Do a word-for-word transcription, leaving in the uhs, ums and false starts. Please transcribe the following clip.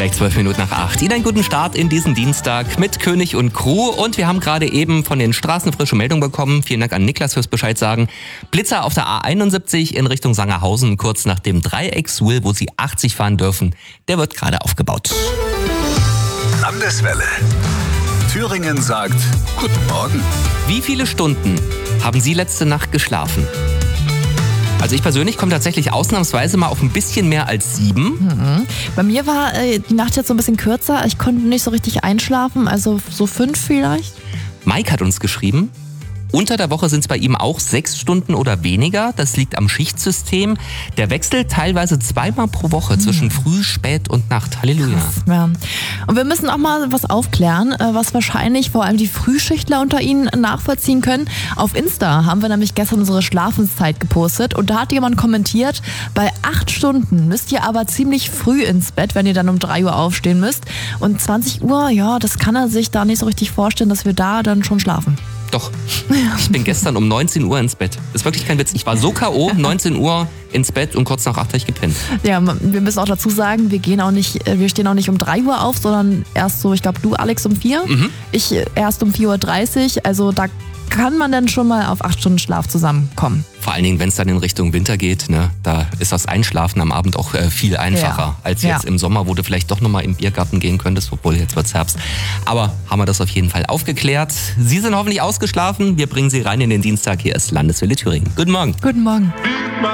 Gleich zwölf Minuten nach acht. Ihnen einen guten Start in diesen Dienstag mit König und Crew. Und wir haben gerade eben von den Straßen frische Meldung bekommen. Vielen Dank an Niklas fürs Bescheid sagen. Blitzer auf der A einundsiebzig in Richtung Sangerhausen, kurz nach dem Dreieckswil, wo Sie achtzig fahren dürfen. Der wird gerade aufgebaut. Landeswelle. Thüringen sagt Guten Morgen. Wie viele Stunden haben Sie letzte Nacht geschlafen? Also ich persönlich komme tatsächlich ausnahmsweise mal auf ein bisschen mehr als sieben. Mhm. Bei mir war äh, die Nacht jetzt so ein bisschen kürzer. Ich konnte nicht so richtig einschlafen, also so fünf vielleicht. Mike hat uns geschrieben, unter der Woche sind es bei ihm auch sechs Stunden oder weniger. Das liegt am Schichtsystem. Der wechselt teilweise zweimal pro Woche zwischen Früh, Spät und Nacht. Halleluja. Krass, ja. Und wir müssen auch mal was aufklären, was wahrscheinlich vor allem die Frühschichtler unter Ihnen nachvollziehen können. Auf Insta haben wir nämlich gestern unsere Schlafenszeit gepostet und da hat jemand kommentiert, bei acht Stunden müsst ihr aber ziemlich früh ins Bett, wenn ihr dann um drei Uhr aufstehen müsst. Und zwanzig Uhr, ja, das kann er sich da nicht so richtig vorstellen, dass wir da dann schon schlafen. Doch, ich bin gestern um neunzehn Uhr ins Bett. Das ist wirklich kein Witz. Ich war so K O, neunzehn Uhr ins Bett und kurz nach acht habe ich gepennt. Ja, wir müssen auch dazu sagen, wir gehen auch nicht, wir stehen auch nicht um drei Uhr auf, sondern erst so, ich glaube du Alex um vier, Mhm. ich erst um vier Uhr dreißig. Also da kann man dann schon mal auf acht Stunden Schlaf zusammenkommen. Vor allen Dingen, wenn es dann in Richtung Winter geht, ne, da ist das Einschlafen am Abend auch äh, viel einfacher Ja. als Ja. jetzt im Sommer, wo du vielleicht doch nochmal im Biergarten gehen könntest, obwohl jetzt wird's Herbst. Aber haben wir das auf jeden Fall aufgeklärt. Sie sind hoffentlich ausgeschlafen. Wir bringen Sie rein in den Dienstag. Hier ist Landeswelle Thüringen. Guten Morgen. Guten Morgen.